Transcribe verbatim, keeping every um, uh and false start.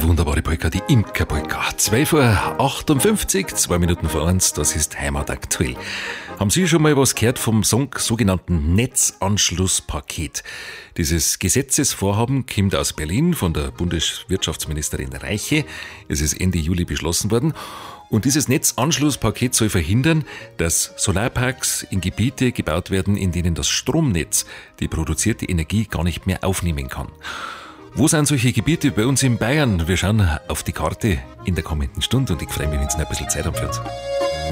wunderbare Polka, die Imker-Polka. zwölf Uhr achtundfünfzig, zwei Minuten vor eins, das ist Heimat aktuell. Haben Sie schon mal was gehört vom sogenannten Netzanschlusspaket? Dieses Gesetzesvorhaben kommt aus Berlin von der Bundeswirtschaftsministerin Reiche. Es ist Ende Juli beschlossen worden. Und dieses Netzanschlusspaket soll verhindern, dass Solarparks in Gebiete gebaut werden, in denen das Stromnetz die produzierte Energie gar nicht mehr aufnehmen kann. Wo sind solche Gebiete bei uns in Bayern? Wir schauen auf die Karte in der kommenden Stunde und ich freue mich, wenn Sie noch ein bisschen Zeit haben für uns.